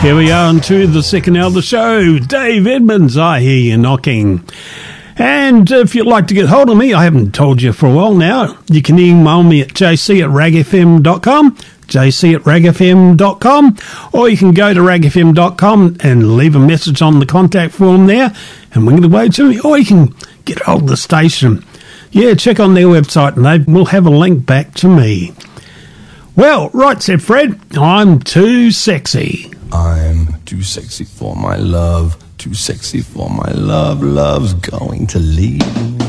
Here we are into the second hour of the show. Dave Edmonds, I hear you knocking. And if you'd like to get hold of me, I haven't told you for a while now, you can email me at jc@ragfm.com, jc@ragfm.com, or you can go to ragfm.com and leave a message on the contact form there and wing it away to me, or you can get hold of the station. Yeah, check on their website and they will have a link back to me. Well, right, said Fred, I'm too sexy. I'm too sexy for my love, too sexy for my love, love's going to leave.